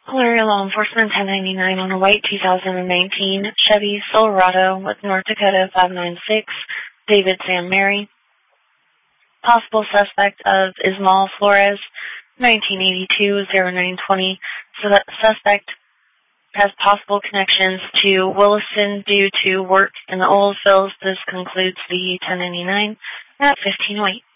Flurry Law Enforcement 1099 on a white 2019 Chevy Silverado with North Dakota 596, David Sam Mary. Possible suspect of Ismael Flores, 1982-0920. So that suspect has possible connections to Williston due to work in the oil fields. This concludes the 1099 at 1508.